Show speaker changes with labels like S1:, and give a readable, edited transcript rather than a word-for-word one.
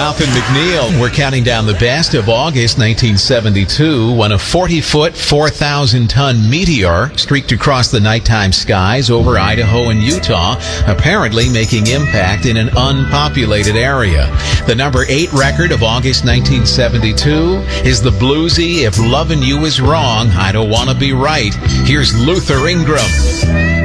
S1: Ralph and McNeil. We're counting down the best of August 1972 when a 40-foot, 4,000-ton meteor streaked across the nighttime skies over Idaho and Utah, apparently making impact in an unpopulated area. The number 8 record of August 1972 is the bluesy If Lovin' You Is Wrong, I Don't Wanna Be Right. Here's Luther Ingram.